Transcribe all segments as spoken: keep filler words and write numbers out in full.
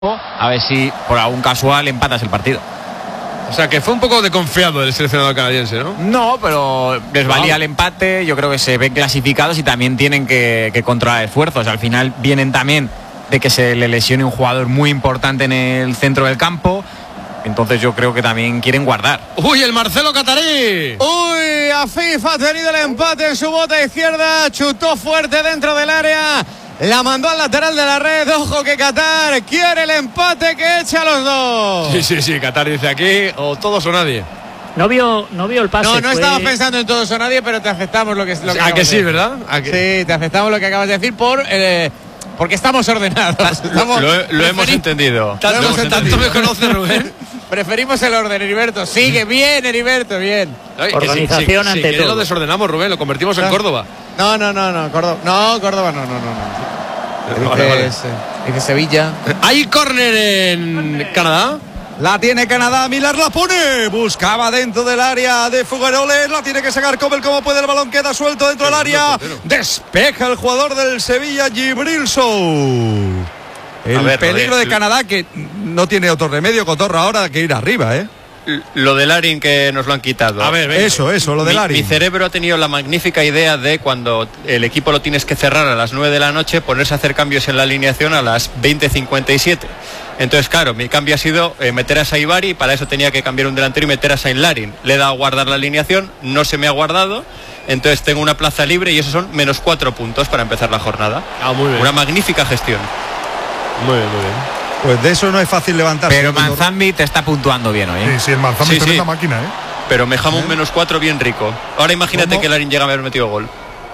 a ver si por algún casual empatas el partido. O sea, que fue un poco desconfiado el seleccionador canadiense, ¿no? No, pero les valía wow. el empate. Yo creo que se ven clasificados y también tienen que, que controlar esfuerzos. Al final vienen también de que se le lesione un jugador muy importante en el centro del campo. Entonces yo creo que también quieren guardar. ¡Uy, el Marcelo Catarí! ¡Uy! Afif ha tenido el empate en su bota izquierda. Chutó fuerte dentro del área. La mandó al lateral de la red. Ojo que Qatar quiere el empate que echa a los dos. Sí, sí, sí. Qatar dice aquí o todos o nadie. No vio, no vio el pase. No, no fue... estaba pensando en todos o nadie, pero te aceptamos lo que lo que ¿A que sí, de verdad? ¿A que... Sí, te aceptamos lo que acabas de decir por eh, porque estamos ordenados. Estamos, lo, lo hemos entendido. Tanto, hemos tanto me conoce Rubén. Preferimos el orden, Heriberto. Sigue bien, Heriberto, bien. Ay, Organización si, si, ante si todo. lo desordenamos, Rubén, lo convertimos en no. Córdoba. No, no, no, no, Córdoba. No, Córdoba no, no, no, no. Vale, vale. Dice, dice Sevilla. ¿Hay córner en Canadá? La tiene Canadá, Miller la pone, buscaba dentro del área de Fugaroles, la tiene que sacar Cobel como puede, el balón queda suelto dentro del área, despeja el jugador del Sevilla, Gibril Sow. El ver, peligro de, de Canadá que no tiene otro remedio, Cotorro, ahora que ir arriba, ¿eh? Lo de Larin que nos lo han quitado. A ver, venga. Eso, eso, lo de mi, Larin. mi cerebro ha tenido la magnífica idea de cuando el equipo lo tienes que cerrar a las nueve de la noche, ponerse a hacer cambios en la alineación a las veinte cincuenta y siete. Entonces, claro, mi cambio ha sido eh, meter a Saibari, para eso tenía que cambiar un delantero y meter a Sain Larin. Le he dado a guardar la alineación, no se me ha guardado, entonces tengo una plaza libre y esos son menos cuatro puntos para empezar la jornada. Ah, muy bien. Una magnífica gestión. Muy bien, muy bien. Pues de eso no es fácil levantarse. Pero Manzambi te está puntuando bien hoy, ¿eh? Sí, sí, el Manzambi Sí, es sí. una máquina, ¿eh? Pero me jamo un menos cuatro bien rico. Ahora imagínate ¿Cómo? que Larin llega a haber metido gol.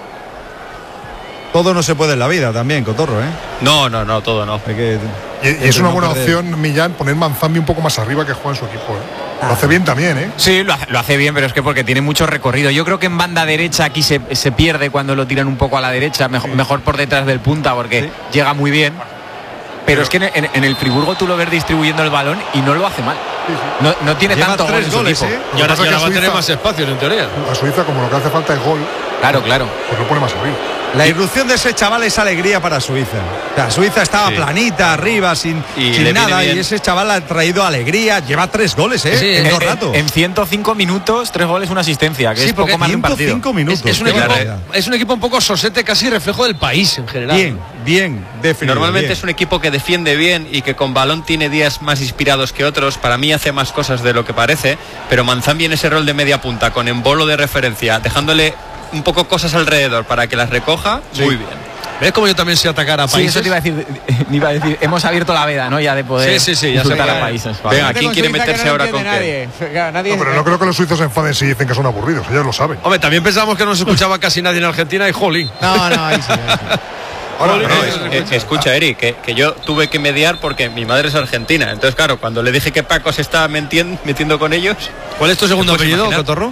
Todo no se puede en la vida también, Cotorro, ¿eh? No, no, no, todo no. Hay que... Y, y es una no buena perder. opción, Millán, poner Manzambi un poco más arriba que juega en su equipo, ¿eh? Lo hace bien también, ¿eh? Sí, lo hace, lo hace bien, pero es que porque tiene mucho recorrido. Yo creo que en banda derecha aquí se, se pierde cuando lo tiran un poco a la derecha, mejor, mejor por detrás del punta porque Sí. llega muy bien. Pero, pero es que en, en el Friburgo tú lo ves distribuyendo el balón y no lo hace mal. No, no tiene Lleva tanto gol tres en su goles, equipo. ¿eh? Y ahora, Lo que y ahora pasa va a es que tener Suiza- más espacios, en teoría. A Suiza, como lo que hace falta es gol, Claro, claro. pues lo pone más arriba. La irrupción de ese chaval es alegría para Suiza. O sea, Suiza estaba Sí. planita, arriba, sin, Y sin le viene nada, bien. y ese chaval ha traído alegría. Lleva tres goles, ¿eh? Sí, en en, dos en- ratos. en ciento cinco minutos, tres goles, una asistencia, que Sí, es porque poco más de un partido. ciento cinco minutos. Es, es un qué equipo, barbaridad. es un equipo un poco sosete, casi reflejo del país en general. Bien, bien, definido. Normalmente bien. es un equipo que defiende bien y que con balón tiene días más inspirados que otros. Para mí hace más cosas de lo que parece, pero Manzambi en ese rol de media punta, con embolo de referencia, dejándole un poco cosas alrededor para que las recoja, Sí. muy bien. ¿Ves cómo yo también sé atacar a Sí, países? eso te iba a decir, iba a decir, hemos abierto la veda, ¿no? Ya de poder Sí, sí, sí, ya insultar sé. a países. Venga, Vete ¿quién con quiere Suiza, meterse que no lo ahora con entiende nadie. Claro, nadie- No, pero no creo que los suizos se enfaden si dicen que son aburridos, ellos lo saben. Hombre, también pensamos que no nos escuchaba casi nadie en Argentina y jolín. No, no, ahí sí, ahí sí. Ahora, Jolín, no, No, eh, es- eh, escucha, Eri, que, que yo tuve que mediar porque mi madre es argentina. Entonces, claro, cuando le dije que Paco se estaba metiendo, metiendo con ellos, ¿Cuál es tu segundo ¿Te puedes apellido, imaginar? Cotorro?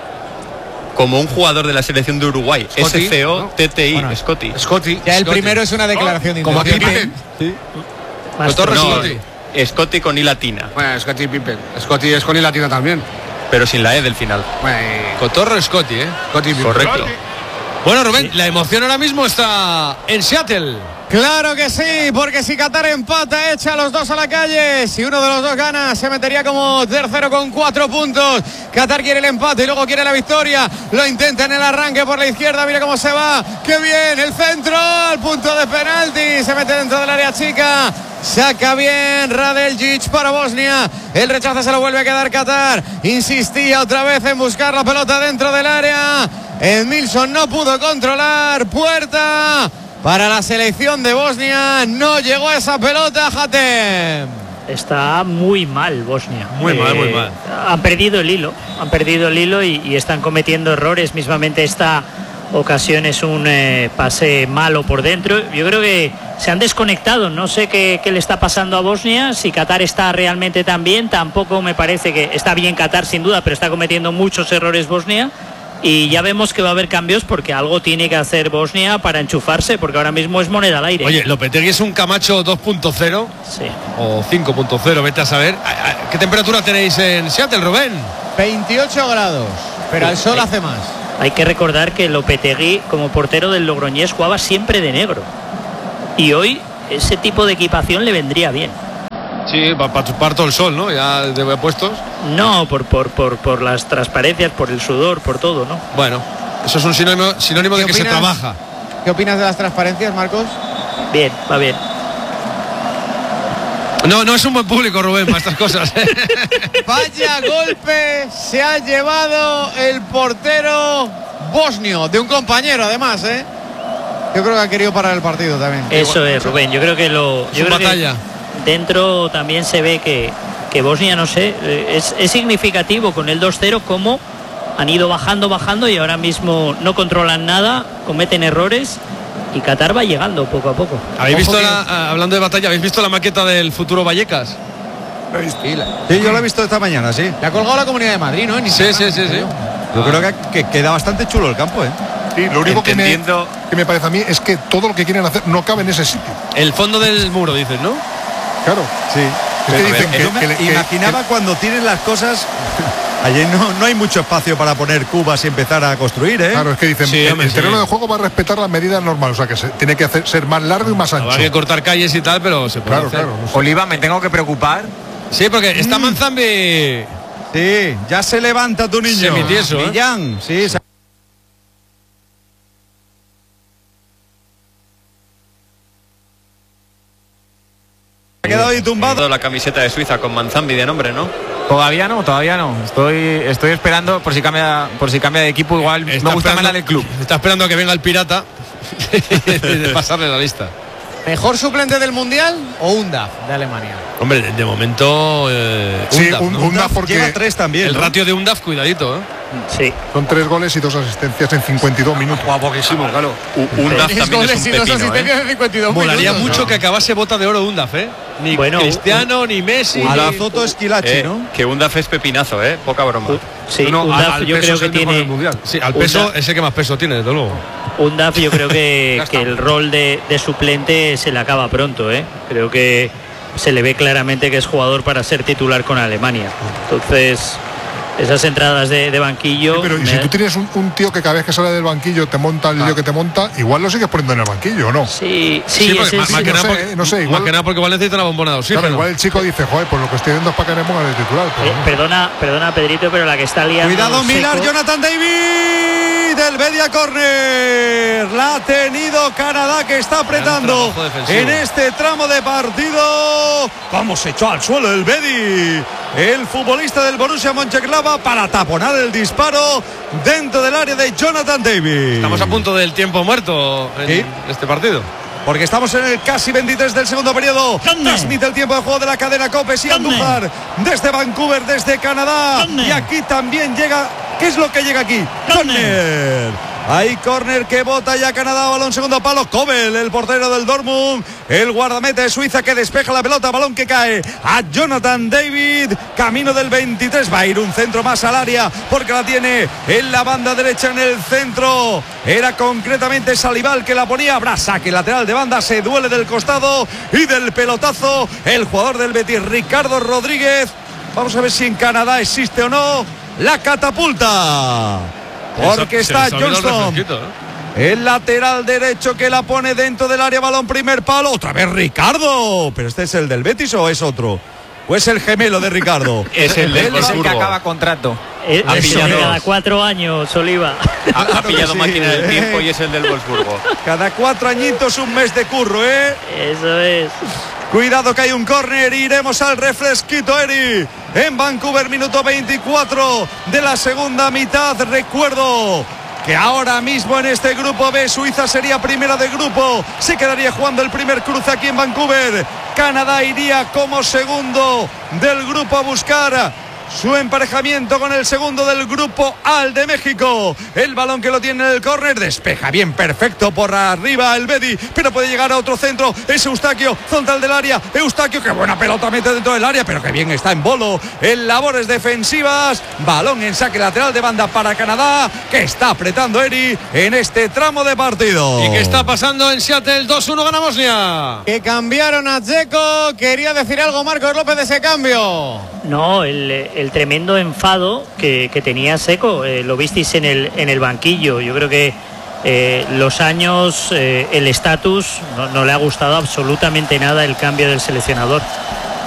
como un jugador de la selección de Uruguay, Scotty, S C O T T I, Bueno, Scotty. Scotty. Ya el Scotty. primero es una declaración de Como aquí intención. Pippen. Más Cotorro, pro- No, Scotty. Scotty con I latina, Bueno, Scotty Pippen. Scotty es con I latina también. pero sin la E del final. Bueno, Cotorro Scotty, ¿eh? Scotty Pippen. Correcto. Bueno, Rubén, la emoción ahora mismo está en Seattle. Claro que sí, porque si Qatar empata, echa a los dos a la calle. Si uno de los dos gana, se metería como tercero con cuatro puntos. Qatar quiere el empate y luego quiere la victoria. Lo intenta en el arranque por la izquierda. Mira cómo se va. ¡Qué bien! El centro al punto de penalti. Se mete dentro del área chica. Saca bien Radeljic para Bosnia. El rechazo se lo vuelve a quedar Qatar. Insistía otra vez en buscar la pelota dentro del área. Edmilson no pudo controlar. Puerta para la selección de Bosnia. No llegó esa pelota, Hatem. Está muy mal Bosnia. Muy mal, muy mal. Han perdido el hilo, han perdido el hilo y, y están cometiendo errores. Mismamente esta ocasión es un eh, pase malo por dentro. Yo creo que se han desconectado. No sé qué, qué le está pasando a Bosnia. Si Qatar está realmente tan bien, tampoco me parece que está bien Qatar sin duda, pero está cometiendo muchos errores Bosnia. Y ya vemos que va a haber cambios porque algo tiene que hacer Bosnia para enchufarse, porque ahora mismo es moneda al aire. Oye, Lopetegui es un Camacho dos punto cero Sí. o cinco punto cero, vete a saber. ¿Qué temperatura tenéis en Seattle, Rubén? veintiocho grados, pero el sol hace más. Hay que recordar que Lopetegui, como portero del Logroñés, jugaba siempre de negro. Y hoy ese tipo de equipación le vendría bien. Sí, para pa chupar todo el sol, ¿no? Ya de puestos. No, por, por, por, por las transparencias, por el sudor, por todo, ¿no? Bueno, eso es un sinónimo, sinónimo de que opinas? se trabaja. ¿Qué opinas de las transparencias, Marcos? Bien, va bien. No, no es un buen público, Rubén, para estas cosas. Vaya golpe se ha llevado el portero bosnio, de un compañero además, ¿eh? Yo creo que ha querido parar el partido también. Eso es, Rubén. Yo creo que lo. Yo creo batalla. Que dentro también se ve que, que Bosnia, no sé, es, es significativo con el dos cero cómo han ido bajando, bajando y ahora mismo no controlan nada, cometen errores y Qatar va llegando poco a poco. ¿Habéis visto la, hablando de batalla, ¿habéis visto la maqueta del futuro Vallecas? Sí, yo lo he visto esta mañana, sí. Le ha colgado la Comunidad de Madrid, ¿no? En Sí, sí, sí, sí. Yo creo que, que queda bastante chulo el campo, ¿eh? Sí, lo único que me, Entendiendo- que me parece a mí es que todo lo que quieren hacer no cabe en ese sitio. El fondo del muro, dices, ¿no? Claro. Sí. Es que Pero, dicen a ver, que- yo me que le- que- imaginaba que- cuando tienen las cosas. Allí no, no hay mucho espacio para poner cubas y empezar a construir, ¿eh? Claro, es que dicen, Sí, el, hombre, el terreno sí. de juego va a respetar las medidas normales, o sea que se, tiene que hacer, ser más largo y más ancho. Habrá que cortar calles y tal, pero se puede Claro, hacer. claro. no sé. Oliva, me tengo que preocupar. Sí, porque está Manzambi. Sí, ya se levanta tu niño. Semitieso, ¿eh? Millán, sí. se- Ha quedado ahí tumbado. La camiseta de Suiza con Manzambi de nombre, ¿no? Todavía no, todavía no. Estoy, estoy esperando por si cambia, por si cambia de equipo. Igual Está me gusta más la esperando- del club. Está esperando a que venga el pirata de pasarle la lista. ¿Mejor suplente del Mundial o Undaf de Alemania? Hombre, de, de momento. Eh, Sí, Undaf, un- ¿no? un- Undaf Undaf porque- lleva tres también. El ¿no? ratio de Undaf, cuidadito, ¿eh? Sí. Son tres goles y dos asistencias en cincuenta y dos minutos. Guapísimo, claro. U- Undaf Tres también es goles un y dos pepino, asistencias ¿eh? de cincuenta y dos Molaría minutos, mucho ¿no? que acabase bota de oro Undaf, ¿eh? Ni Bueno, Cristiano, ni Messi. A ni- la Zoto Esquilachi, Eh, ¿no? que Undaf es pepinazo, ¿eh? Poca broma. Sí, No, no, Undaf al yo peso creo es que el mejor tiene. del mundial. Sí, al peso Undaf- es el que más peso tiene, desde luego. Undaf yo creo que, Ya está. que el rol de, de suplente se le acaba pronto, ¿eh? Creo que se le ve claramente que es jugador para ser titular con Alemania. Entonces, esas entradas de, de banquillo. Sí, pero y me- si tú tienes un, un tío que cada vez que sale del banquillo te monta el lío que te monta, igual lo sigues poniendo en el banquillo, ¿o no? Sí, sí, Sí, porque ese más, es- más que no nada sé, porque, no sé, más igual- que nada porque igual necesita una bombona de oxígeno. Claro, igual el chico dice, joder, pues lo que estoy viendo es para que me pongan el titular. pero Eh, no. perdona, perdona Pedrito, pero la que está liando. Cuidado, Seco- Milar, Jonathan David del Bedia Corner. La ha tenido Canadá, que está apretando trabajo defensivo. en este tramo de partido. Cómo se echó al suelo el Bedi, el futbolista del Borussia Mönchengladbach, para taponar el disparo dentro del área de Jonathan David. Estamos a punto del tiempo muerto en Sí. este partido. Porque estamos en el casi veintitrés del segundo periodo. Transmite el tiempo de juego de la cadena Copes y Andújar desde Vancouver, desde Canadá. Y aquí también llega. ¿Qué es lo que llega aquí? Corner. Hay córner que bota ya Canadá, balón segundo palo. Kobel, el portero del Dortmund, el guardameta de Suiza, que despeja la pelota, balón que cae a Jonathan David, camino del veintitrés. Va a ir un centro más al área porque la tiene en la banda derecha, en el centro. Era concretamente Salival que la ponía. Habrá saque lateral de banda, se duele del costado y del pelotazo el jugador del Betis, Ricardo Rodríguez. Vamos a ver si en Canadá existe o no la catapulta. Porque Se está les olvidó el Johnston, refresquito, ¿eh? el lateral derecho, que la pone dentro del área, balón primer palo. Otra vez Ricardo. ¿Pero este es el del Betis o es otro? ¿O es el gemelo de Ricardo? Es el del Es el que Wolfsburgo. acaba contrato. Eh, Ha eso pillado de cada dos. cuatro años, Oliva. Ha, ha Claro que pillado sí. máquina del tiempo y es el del Wolfsburgo. Cada cuatro añitos un mes de curro, ¿eh? Eso es. Cuidado que hay un córner, iremos al refresquito, Eri. En Vancouver, minuto veinticuatro de la segunda mitad. Recuerdo que ahora mismo en este grupo B, Suiza sería primera de grupo, se quedaría jugando el primer cruce aquí en Vancouver. Canadá iría como segundo del grupo a buscar su emparejamiento con el segundo del grupo A, el de México. El balón que lo tiene en el córner, despeja bien, perfecto por arriba el Bedi, pero puede llegar a otro centro. Es Eustaquio, frontal del área. Eustaquio, qué buena pelota mete dentro del área, pero que bien está en bolo en labores defensivas. Balón en saque lateral de banda para Canadá, que está apretando Eri en este tramo de partido. ¿Y qué está pasando en Seattle? dos uno gana Bosnia. Que cambiaron a Dzeko. Quería decir algo Marcos López de ese cambio. No, el, el tremendo enfado que, que tenía Seco, eh, lo visteis en el, en el banquillo. Yo creo que eh, los años, eh, el estatus, no, no le ha gustado absolutamente nada el cambio del seleccionador.